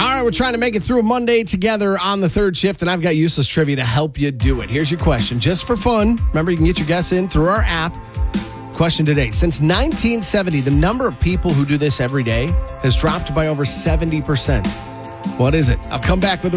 All right, we're trying to make it through a Monday together on the third shift, and I've got useless trivia to help you do it. Here's your question, just for fun. Remember, you can get your guess in through our app. Question today. Since 1970, the number of people who do this every day has dropped by over 70%. What is it? I'll come back with